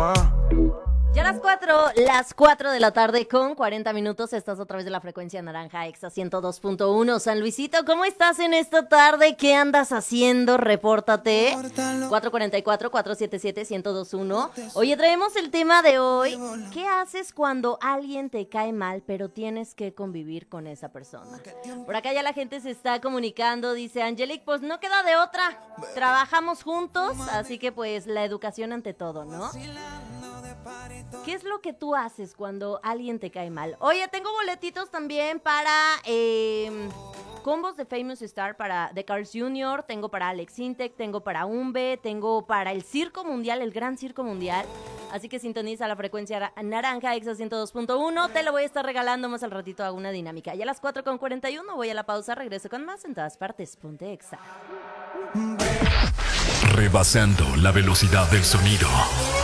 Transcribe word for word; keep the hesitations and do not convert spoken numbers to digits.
más. Ya las cuatro, las cuatro de la tarde con cuarenta minutos, estás a través de la frecuencia naranja Exa ciento dos punto uno. San Luisito, ¿cómo estás en esta tarde? ¿Qué andas haciendo? Repórtate. cuatro cuatro cuatro, cuatro siete siete, uno cero dos uno. Oye, traemos el tema de hoy. ¿Qué haces cuando alguien te cae mal, pero tienes que convivir con esa persona? Por acá ya la gente se está comunicando, dice Angelic, pues no queda de otra. Trabajamos juntos, así que pues la educación ante todo, ¿no? ¿Qué es lo que tú haces cuando alguien te cae mal? Oye, tengo boletitos también para eh, combos de Famous Star para The Cars junior, tengo para Alex Intec, tengo para Umbe, tengo para el Circo Mundial, el Gran Circo Mundial. Así que sintoniza la frecuencia naranja Exa ciento dos punto uno. Te lo voy a estar regalando más al ratito a una dinámica. Y a las cuatro con cuarenta y uno voy a la pausa, regreso con más en todas partes. Ponte Exa. Rebasando la velocidad del sonido.